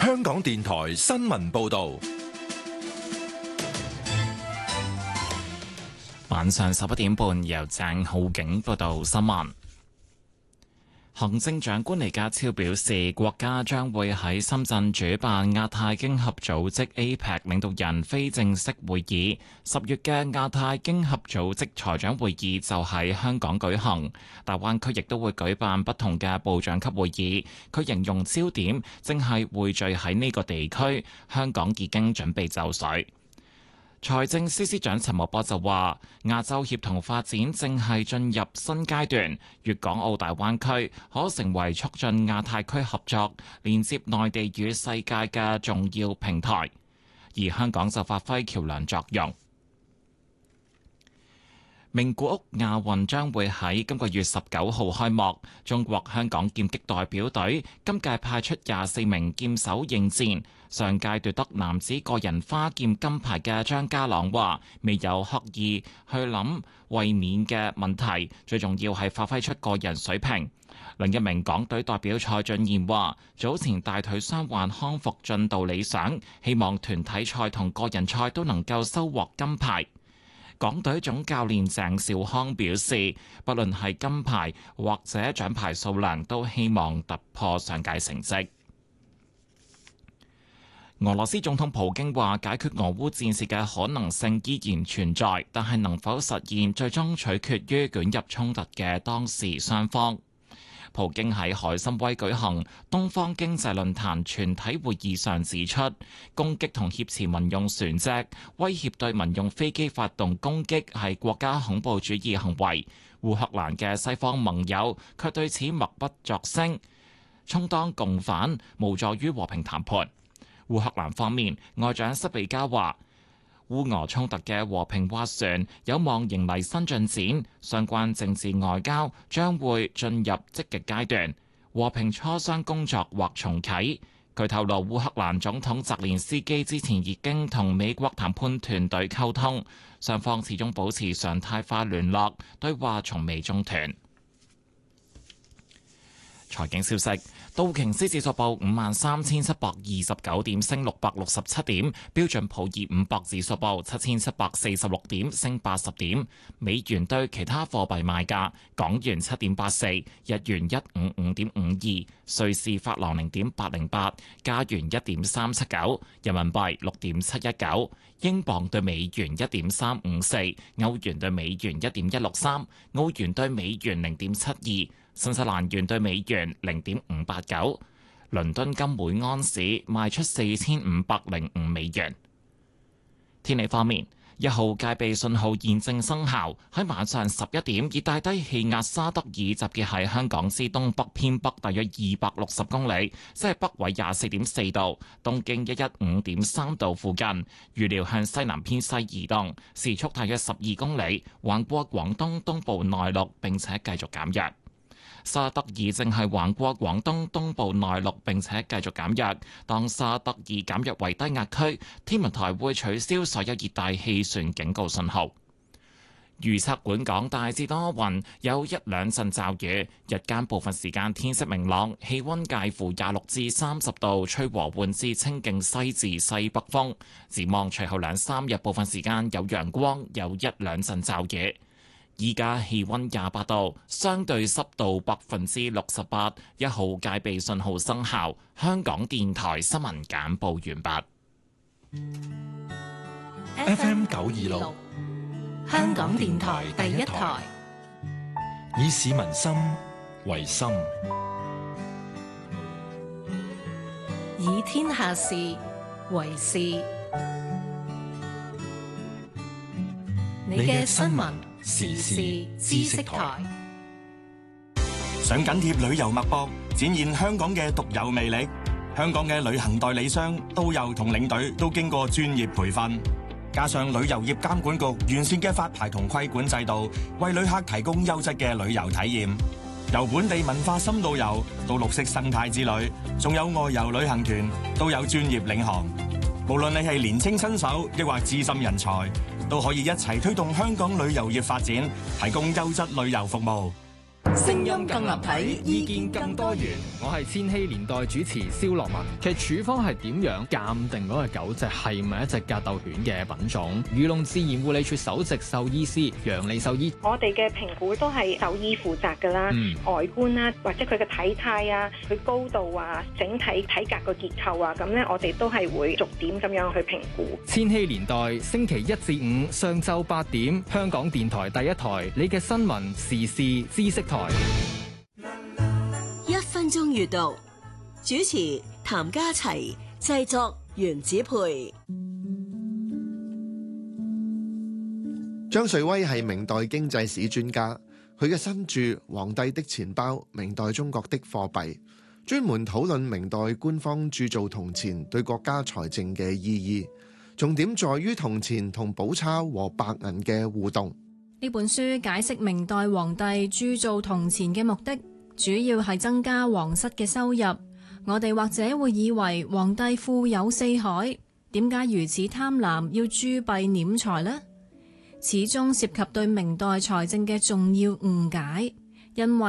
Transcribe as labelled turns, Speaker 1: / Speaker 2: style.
Speaker 1: 香港電台新聞報道。
Speaker 2: 晚上11點半，由鄭浩景報道新聞。行政長官李家超表示，國家將會喺深圳主辦亞太經合組織 APEC 領導人非正式會議。10月嘅亞太經合組織財長會議就喺香港舉行，大灣區亦都會舉辦不同嘅部長級會議。佢形容焦點正係匯聚喺呢個地區，香港已經準備就緒。財政司司長陳茂波就話，亞洲協同發展正係進入新階段，粵港澳大灣區可成為促進亞太區合作、連接內地與世界嘅重要平台，而香港就發揮橋樑作用。名古屋亞運將會喺今個月19號開幕，中國香港劍擊代表隊今屆派出24名劍手應戰。上屆奪得男子個人花劍金牌嘅張家朗話：未有刻意去諗衛冕嘅問題，最重要係發揮出個人水平。另一名港隊代表蔡俊彥話：早前大腿傷患康復進度理想，希望團體賽同個人賽都能夠收穫金牌。港隊總教練鄭兆康表示，不論係金牌或者獎牌數量，都希望突破上屆成績。俄羅斯總統普京話，解決俄烏戰事嘅可能性依然存在，但係能否實現，最終取決於捲入衝突嘅當事雙方。普京喺海參崴舉行東方經濟論壇全體會議上指出，攻擊同挾持民用船隻、威脅對民用飛機發動攻擊係國家恐怖主義行為。烏克蘭嘅西方盟友卻對此默不作聲，充當共犯，無助於和平談判。烏克蘭方面，外長塞利加話，烏俄衝突嘅和平斡旋有望迎嚟新進展，相關政治外交將會進入積極階段，和平磋商工作或重啟。佢透露，烏克蘭總統澤連斯基之前已經同美國談判團隊溝通，雙方始終保持常態化聯絡，對話從未中斷。財經消息。道瓊斯指數報53,729點，升667點；標準普爾500指數報7,746點，升80點。美元對其他貨幣賣價：港元7.84，日元155.52，瑞士法郎0.808，加元1.379，人民幣6.719，英鎊對美元1.354，歐元對美元1.163，澳元對美元0.72。新西蘭元對美元0.589，倫敦金每安士賣出4505美元。天氣方面，1號戒備信號現正生效。喺晚上11點，熱帶低氣壓沙德爾集結喺香港之東北偏北大約260公里，即係北緯24.4度、東經115.3度附近。預料向西南偏西移動，時速大約12公里，橫過廣東東部內陸，並且繼續減弱。沙德爾正係橫過廣東東部內陸，並且繼續減弱。當沙德爾減弱為低壓區，天文台會取消所有熱帶氣旋警告信號。預測本港大致多雲，有一兩陣驟雨，日間部分時間天色明朗，氣溫介乎26至30度，吹和緩至清勁西至西北風。展望隨後2-3日，部分時間有陽光，有一兩陣驟雨。依家氣溫28度，相對濕度68%，一號戒備信號生效。香港電台新聞簡報完
Speaker 1: 畢。FM 926，
Speaker 3: 香港電台第一台，
Speaker 1: 以市民心為心，
Speaker 3: 以天下事為事。你嘅新聞時事知識台，
Speaker 4: 想緊貼旅遊脈搏，展現香港嘅獨有魅力。香港嘅旅行代理商、導遊同領隊都經過專業培訓，加上旅遊業監管局完善嘅發牌同規管制度，為旅客提供優質嘅旅遊體驗。由本地文化深度遊到綠色生態之旅，仲有外遊旅行團，都有專業領航。無論你係年青新手，抑或資深人才，都可以一齊推動香港旅遊業發展，提供優質旅遊服務。
Speaker 3: 聲音更立體，意見更多元。
Speaker 5: 我係千禧年代主持蕭樂文。其實處方係點樣鑑定嗰個狗隻係咪一隻格鬥犬嘅品種？漁農自然護理署首席獸醫師楊利獸醫，
Speaker 6: 我哋嘅評估都係獸醫負責㗎啦，外觀啦，或者佢嘅體態啊，佢高度啊，整體體格個結構啊，咁咧我哋都係會逐點咁樣去評估。
Speaker 5: 千禧年代星期一至五上晝8點，香港電台第一台，你嘅新聞時事知識台。
Speaker 7: 1分鐘閱讀，主持譚家齊，製作袁子培。
Speaker 8: 張瑞威係明代經濟史專家，佢嘅新著《皇帝的錢包：明代中國的貨幣》，專門討論明代官方鑄造銅錢對國家財政嘅意義，重點在於銅錢同寶鈔和白銀嘅互動。
Speaker 3: 呢本書解釋明代皇帝鑄造銅錢嘅目的，主要係增加皇室嘅收入。我哋或者會以為皇帝富有四海，點解如此貪婪要鑄幣斂財呢？始終涉及對明代財政嘅重要誤解，因為